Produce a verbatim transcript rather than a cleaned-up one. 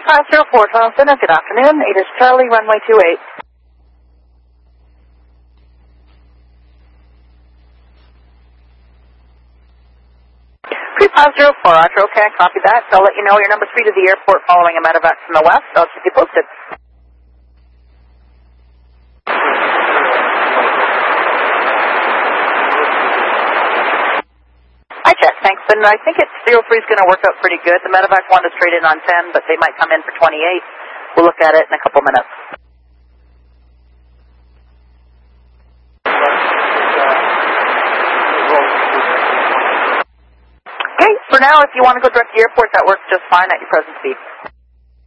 five zero four, Toronto Center, good afternoon. It is Charlie, runway two eight. three five zero four, Roger, okay, copy that. So I'll let you know your number three to the airport following a medevac from the west. I'll keep you posted. Hi, Jack, thanks. And I think it's zero three is going to work out pretty good. The medevac wanted to straight in on ten, but they might come in for twenty-eight. We'll look at it in a couple minutes. Okay, for now, if you want to go direct to the airport, that works just fine at your present speed.